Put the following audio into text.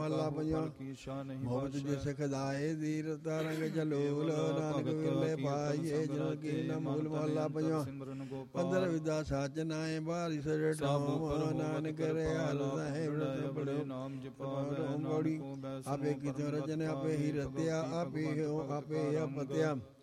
ਮਹਲਾ ਪੰਜਵਾਂ। ਮੁਹਬਤ ਜਿਸ ਖਦਾਏ ਦੀਰ ਤਰੰਗ ਜਲੂਲ ਨਾਨਕ ਵਿਰਲੇ ਪਾਈਏ ਜਿਨ ਕੀ ਨ ਮੂਲ ਮਹਲਾ ਪੰਜਵਾਂ। ਅੰਦਰ ਵਿਦਾ ਸੱਚ ਨਾਏ ਬਾਰਿ ਸਰ ਢਾਮ ਨਾਨਕ ਰਿਆਲ ਸਾਹਿਬ ਪੜੋ ਨਾਮ ਜਪਾਵੋ। ਆਪੇ ਕਿਤਿ ਰਚਨ ਆਪੇ ਹੀ ਰਤਿਆ ਆਪੇ ਹੋ ਆਪੇ ਅਪਤਿਆ।